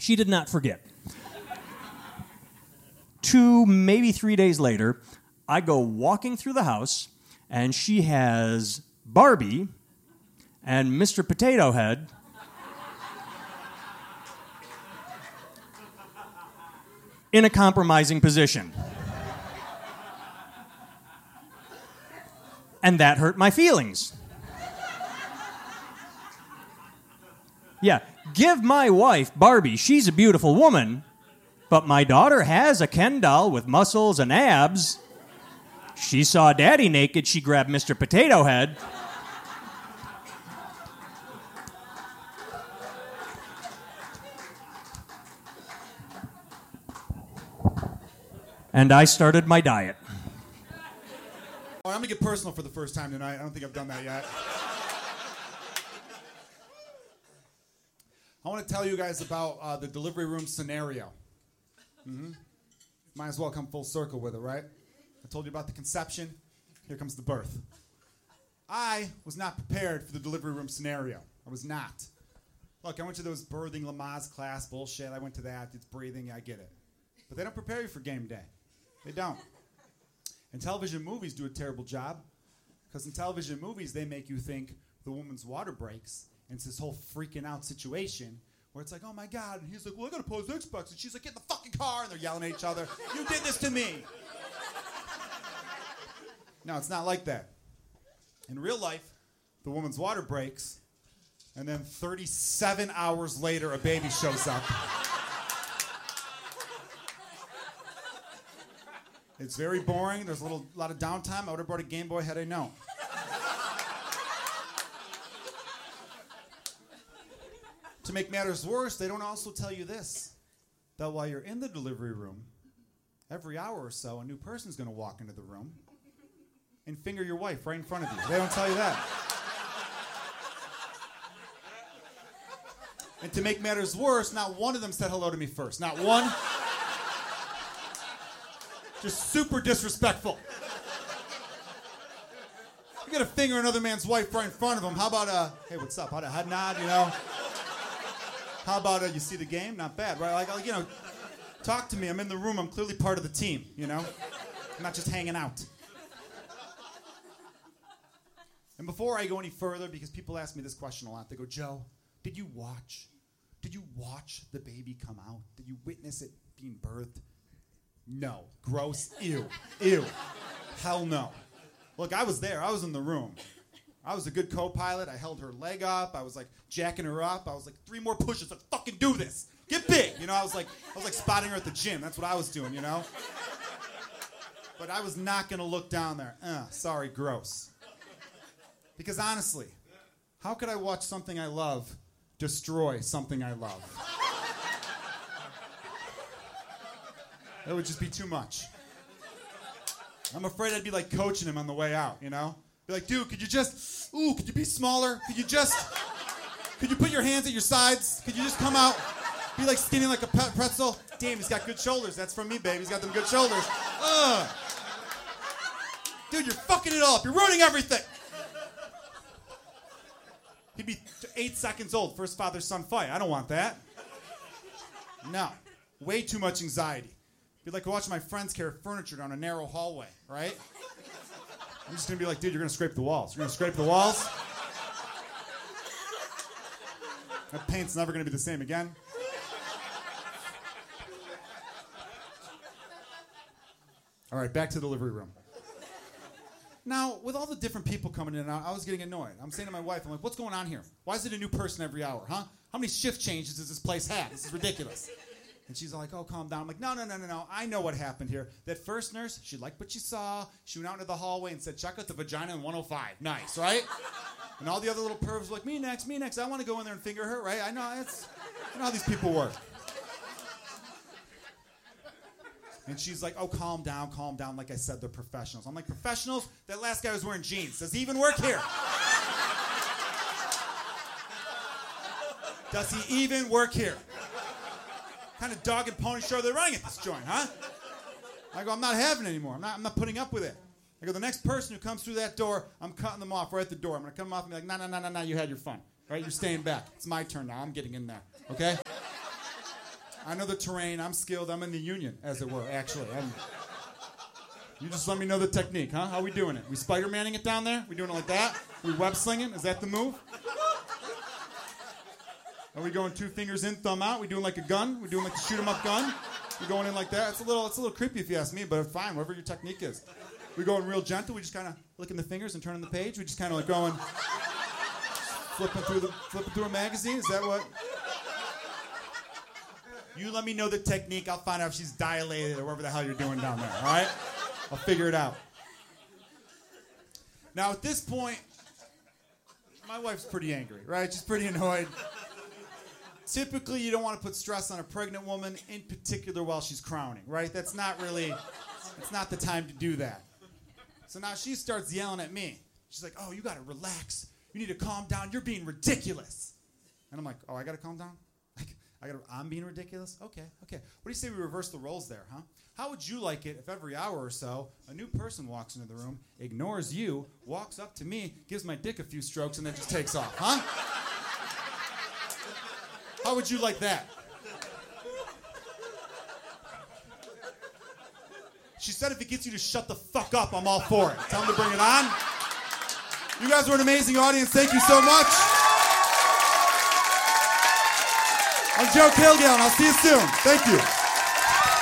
She did not forget. 2, maybe 3 days later, I go walking through the house, and she has Barbie and Mr. Potato Head in a compromising position. And that hurt my feelings. Yeah, give my wife Barbie. She's a beautiful woman. But my daughter has a Ken doll with muscles and abs. She saw Daddy naked. She grabbed Mr. Potato Head. And I started my diet. I'm going to get personal for the first time tonight. I don't think I've done that yet. I want to tell you guys about the delivery room scenario. Might as well come full circle with it, right? I told you about the conception. Here comes the birth. I was not prepared for the delivery room scenario. I was not. Look, I went to those birthing Lamaze class bullshit. I went to that. It's breathing. I get it. But they don't prepare you for game day. They don't. And television movies do a terrible job. Because in television movies, they make you think the woman's water breaks. And it's this whole freaking out situation where it's like, oh my God. And he's like, well, I got to pause Xbox. And she's like, get in the fucking car. And they're yelling at each other. You did this to me. No, it's not like that. In real life, the woman's water breaks. And then 37 hours later, a baby shows up. It's very boring. There's a lot of downtime. I would have brought a Game Boy had I known. To make matters worse, they don't also tell you this, that while you're in the delivery room, every hour or so, a new person's going to walk into the room and finger your wife right in front of you. They don't tell you that. And to make matters worse, not one of them said hello to me first. Not one. Just super disrespectful. You got to finger another man's wife right in front of him. How about hey, what's up? How a head nod, you know? How about you see the game? Not bad, right? Like, you know, talk to me. I'm in the room. I'm clearly part of the team, you know? I'm not just hanging out. And before I go any further, because people ask me this question a lot, they go, Joe, did you watch the baby come out? Did you witness it being birthed? No. Gross. Ew. Ew. Hell no. Look, I was there. I was in the room. I was a good co-pilot. I held her leg up. I was like jacking her up. I was like, 3 more pushes. Let's fucking do this. Get big. You know, I was like spotting her at the gym. That's what I was doing, you know? But I was not going to look down there. Sorry, gross. Because honestly, how could I watch something I love destroy something I love? That would just be too much. I'm afraid I'd be like coaching him on the way out, you know? Be like, dude, could you be smaller? Could you put your hands at your sides? Could you just come out, be like skinny like a pretzel? Damn, he's got good shoulders. That's from me, baby. He's got them good shoulders. Dude, you're fucking it all up. You're ruining everything. He'd be 8 seconds old, first father-son fight. I don't want that. No. Way too much anxiety. Be like watching my friends carry furniture down a narrow hallway, right? I'm just going to be like, dude, you're going to scrape the walls. You're going to scrape the walls? That paint's never going to be the same again. All right, back to the delivery room. Now, with all the different people coming in and out, I was getting annoyed. I'm saying to my wife, I'm like, what's going on here? Why is it a new person every hour, huh? How many shift changes does this place have? This is ridiculous. And she's like, oh, calm down. I'm like, no. I know what happened here. That first nurse, she liked what she saw. She went out into the hallway and said, check out the vagina in 105. Nice, right? And all the other little pervs were like, me next. I want to go in there and finger her, right? I know how these people work. And she's like, oh, calm down. Like I said, they're professionals. I'm like, professionals? That last guy was wearing jeans. Does he even work here? Does he even work here? What kind of dog and pony show are they running at this joint, huh? I go, I'm not having it anymore. I'm not putting up with it. I go, the next person who comes through that door, I'm cutting them off right at the door. I'm going to cut them off and be like, no, you had your fun. Right? You're staying back. It's my turn now. I'm getting in there. Okay? I know the terrain. I'm skilled. I'm in the union, as it were, actually. You just let me know the technique, huh? How we doing it? We Spider-Manning it down there? We doing it like that? We web slinging? Is that the move? Are we going 2 fingers in, thumb out? We doing like a gun? We doing like the shoot 'em up gun? We going in like that? It's a little creepy if you ask me, but fine, whatever your technique is. We going real gentle. We just kind of licking the fingers and turning the page. We just kind of like going, flipping through a magazine. Is that what? You let me know the technique. I'll find out if she's dilated or whatever the hell you're doing down there. All right? I'll figure it out. Now at this point, my wife's pretty angry, right? She's pretty annoyed. Typically, you don't want to put stress on a pregnant woman, in particular while she's crowning, right? It's not the time to do that. So now she starts yelling at me. She's like, oh, you got to relax. You need to calm down. You're being ridiculous. And I'm like, oh, I got to calm down? I'm being ridiculous? Okay. What do you say we reverse the roles there, huh? How would you like it if every hour or so a new person walks into the room, ignores you, walks up to me, gives my dick a few strokes, and then just takes off, huh? How would you like that? She said if it gets you to shut the fuck up, I'm all for it. Tell them to bring it on. You guys were an amazing audience. Thank you so much. I'm Joe Kilgallen. I'll see you soon. Thank you.